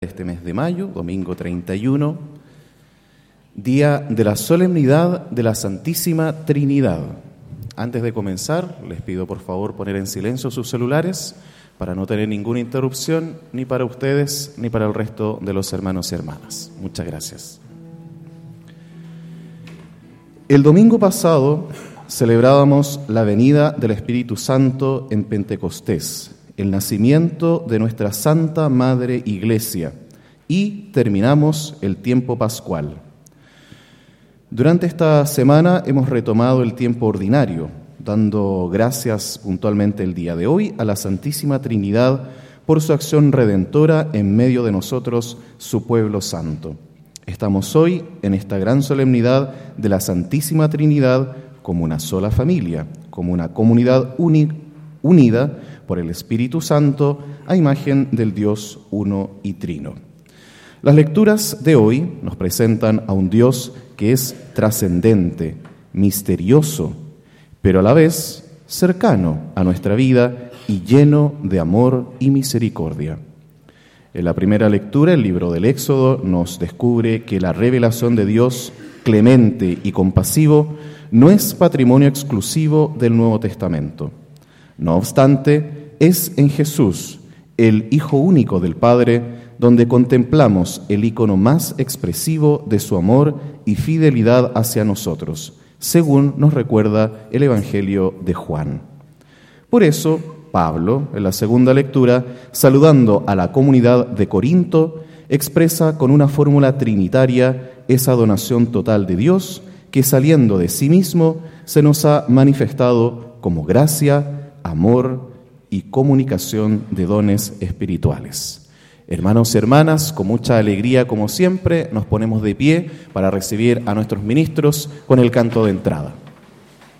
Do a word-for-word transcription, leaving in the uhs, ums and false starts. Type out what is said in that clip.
Este mes de mayo, domingo treinta y uno, día de la solemnidad de la Santísima Trinidad. Antes de comenzar, les pido por favor poner en silencio sus celulares para no tener ninguna interrupción, ni para ustedes ni para el resto de los hermanos y hermanas. Muchas gracias. El domingo pasado celebrábamos la venida del Espíritu Santo en Pentecostés, el nacimiento de nuestra Santa Madre Iglesia, y terminamos el tiempo pascual. Durante esta semana hemos retomado el tiempo ordinario, dando gracias puntualmente el día de hoy a la Santísima Trinidad por su acción redentora en medio de nosotros, su pueblo santo. Estamos hoy en esta gran solemnidad de la Santísima Trinidad como una sola familia, como una comunidad uni- unida por el Espíritu Santo a imagen del Dios uno y trino. Las lecturas de hoy nos presentan a un Dios que es trascendente, misterioso, pero a la vez cercano a nuestra vida y lleno de amor y misericordia. En la primera lectura, el libro del Éxodo nos descubre que la revelación de Dios clemente y compasivo no es patrimonio exclusivo del Nuevo Testamento. No obstante, es en Jesús, el Hijo único del Padre, donde contemplamos el ícono más expresivo de su amor y fidelidad hacia nosotros, según nos recuerda el Evangelio de Juan. Por eso, Pablo, en la segunda lectura, saludando a la comunidad de Corinto, expresa con una fórmula trinitaria esa donación total de Dios que, saliendo de sí mismo, se nos ha manifestado como gracia, amor y comunicación de dones espirituales. Hermanos y hermanas, con mucha alegría, como siempre, nos ponemos de pie para recibir a nuestros ministros con el canto de entrada.